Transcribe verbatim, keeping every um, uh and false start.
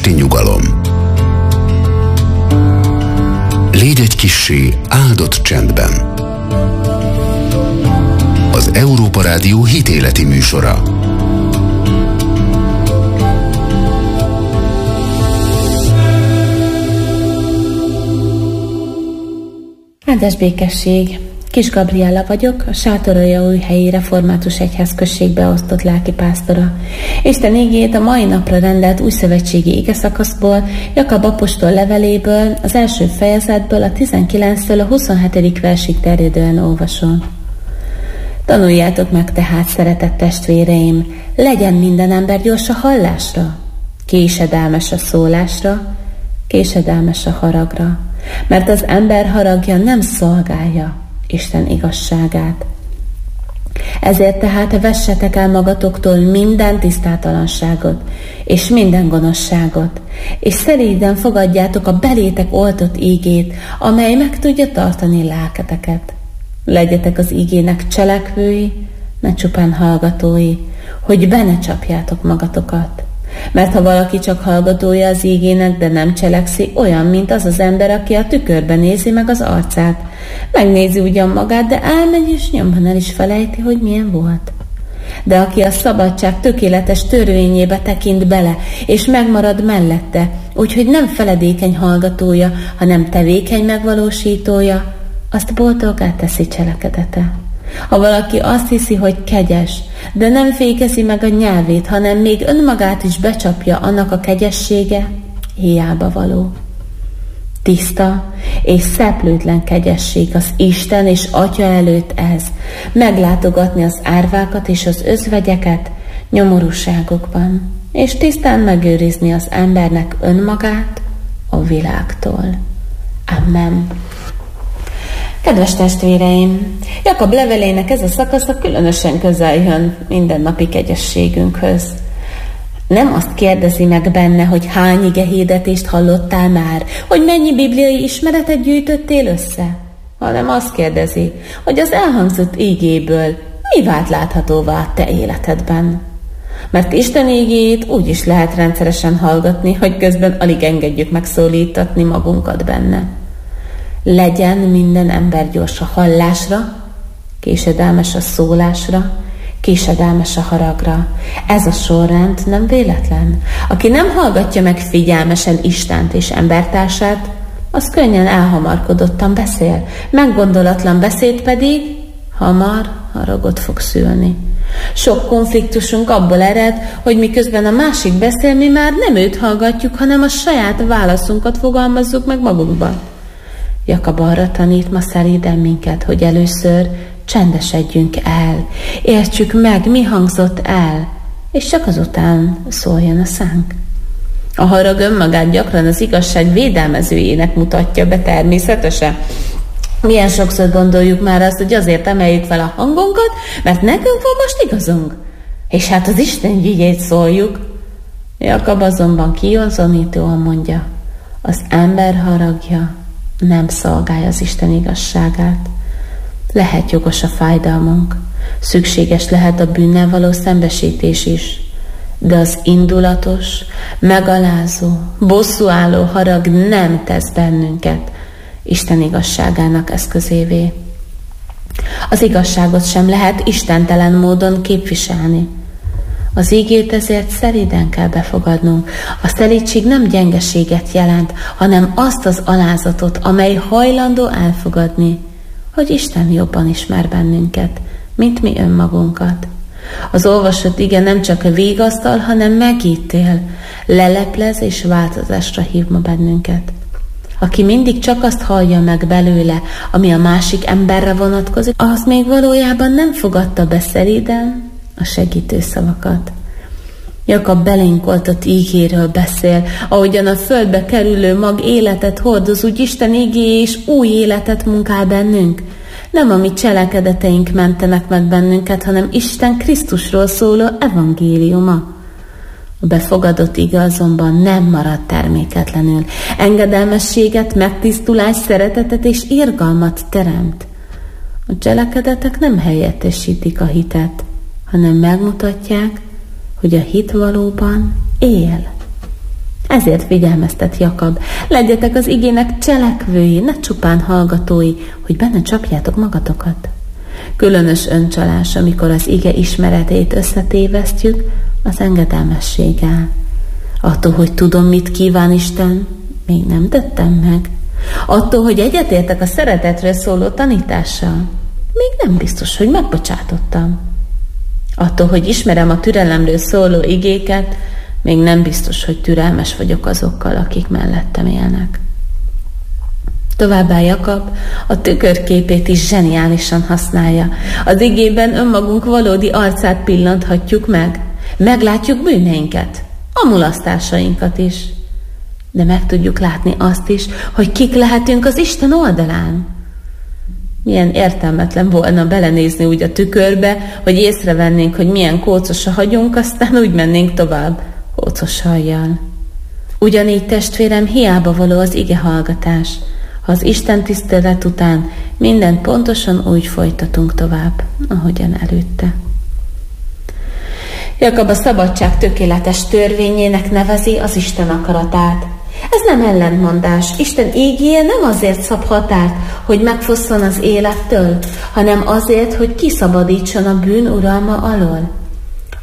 esti nyugalom. Légy egy kissé áldott csendben. Az Európa Rádió hitéleti műsora. Áldás békesség! Kis Gabriella vagyok, a Sátoraljaújhelyi Református Egyházközségbe osztott lelkipásztora. Isten igéjét a mai napra rendelt újszövetségi igeszakaszból, Jakab apostol leveléből, az első fejezetből, a tizenkilenctől a huszonhetedik versig terjedően olvasom. Tanuljátok meg tehát, szeretett testvéreim, legyen minden ember gyors a hallásra, késedelmes a szólásra, késedelmes a haragra, mert az ember haragja nem szolgálja Isten igazságát. Ezért tehát vessetek el magatoktól minden tisztátalanságot, és minden gonoszságot, és szelíden fogadjátok a belétek oltott ígét, amely meg tudja tartani lelketeket. Legyetek az ígének cselekvői, ne csupán hallgatói, hogy be ne csapjátok magatokat. Mert ha valaki csak hallgatója az ígének, de nem cselekszi, olyan, mint az az ember, aki a tükörben nézi meg az arcát. Megnézi ugyan magát, de elmegy és nyomban el is felejti, hogy milyen volt. De aki a szabadság tökéletes törvényébe tekint bele, és megmarad mellette, úgyhogy nem feledékeny hallgatója, hanem tevékeny megvalósítója, azt boldoggá teszi cselekedete. Ha valaki azt hiszi, hogy kegyes, de nem fékezi meg a nyelvét, hanem még önmagát is becsapja, annak a kegyessége hiába való. Tiszta és szeplőtlen kegyesség az Isten és Atya előtt ez, meglátogatni az árvákat és az özvegyeket nyomorúságokban, és tisztán megőrizni az embernek önmagát a világtól. Amen. Kedves testvéreim, Jakab levelének ez a szakasza különösen közel jön mindennapi kegyességünkhöz. Nem azt kérdezi meg benne, hogy hány igehirdetést hallottál már, hogy mennyi bibliai ismeretet gyűjtöttél össze, hanem azt kérdezi, hogy az elhangzott ígéből mi vált láthatóvá a te életedben. Mert Isten ígéjét úgy is lehet rendszeresen hallgatni, hogy közben alig engedjük megszólítatni magunkat benne. Legyen minden ember gyors a hallásra, késedelmes a szólásra, késedelmes a haragra. Ez a sorrend nem véletlen. Aki nem hallgatja meg figyelmesen Istent és embertársát, az könnyen elhamarkodottan beszél, meggondolatlan beszéd pedig hamar haragot fog szülni. Sok konfliktusunk abból ered, hogy miközben a másik beszél, mi már nem őt hallgatjuk, hanem a saját válaszunkat fogalmazzuk meg magunkban. Jakab arra tanít ma szelíden minket, hogy először csendesedjünk el, értsük meg, mi hangzott el, és csak azután szóljon a szánk. A harag önmagát gyakran az igazság védelmezőjének mutatja be természetesen. Milyen sokszor gondoljuk már azt, hogy azért emeljük fel a hangunkat, mert nekünk van most igazunk. És hát az Isten ügyét szóljuk. Jakab azonban kiózanítóan mondja, az ember haragja nem szolgálja az Isten igazságát. Lehet jogos a fájdalmunk, szükséges lehet a bűnnel való szembesítés is, de az indulatos, megalázó, bosszúálló harag nem tesz bennünket Isten igazságának eszközévé. Az igazságot sem lehet istentelen módon képviselni. Az ígét ezért szelíden kell befogadnunk. A szelídség nem gyengeséget jelent, hanem azt az alázatot, amely hajlandó elfogadni, hogy Isten jobban ismer bennünket, mint mi önmagunkat. Az olvasott ige nem csak a végasztal, hanem megítél, leleplez és változásra hív ma bennünket. Aki mindig csak azt hallja meg belőle, ami a másik emberre vonatkozik, az még valójában nem fogadta be szelíden a segítő szavakat. Jakab belénk oltott ígéről beszél, ahogyan a földbe kerülő mag életet hordoz, úgy Isten ígéje és új életet munkál bennünk. Nem a mi cselekedeteink mentenek meg bennünket, hanem Isten Krisztusról szóló evangéliuma. A befogadott ige azonban nem marad terméketlenül. Engedelmességet, megtisztulást, szeretetet és irgalmat teremt. A cselekedetek nem helyettesítik a hitet, hanem megmutatják, hogy a hit valóban él. Ezért figyelmeztet Jakab: legyetek az igének cselekvői, ne csupán hallgatói, hogy benne csapjátok magatokat. Különös öncsalás, amikor az ige ismeretét összetévesztjük az engedelmességgel. Attól, hogy tudom, mit kíván Isten, még nem tettem meg. Attól, hogy egyetértek a szeretetről szóló tanítással, még nem biztos, hogy megbocsátottam. Attól, hogy ismerem a türelemről szóló igéket, még nem biztos, hogy türelmes vagyok azokkal, akik mellettem élnek. Továbbá Jakab a tükörképét is zseniálisan használja. Az igében önmagunk valódi arcát pillanthatjuk meg. Meglátjuk bűneinket, a mulasztásainkat is. De meg tudjuk látni azt is, hogy kik lehetünk az Isten oldalán. Milyen értelmetlen volna belenézni úgy a tükörbe, hogy észrevennénk, hogy milyen kócos a hagyunk, aztán úgy mennénk tovább, kócos hajjal. Ugyanígy, testvérem, hiába való az ige hallgatás, ha az Isten tisztelet után mindent pontosan úgy folytatunk tovább, ahogyan előtte. Jakab a szabadság tökéletes törvényének nevezi az Isten akaratát. Ez nem ellentmondás. Isten ígéje nem azért szab határt, hogy megfosszon az élettől, hanem azért, hogy kiszabadítson a bűn uralma alól.